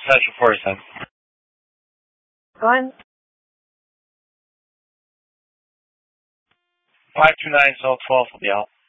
Central 47. Go ahead. 529 South 12 will be out.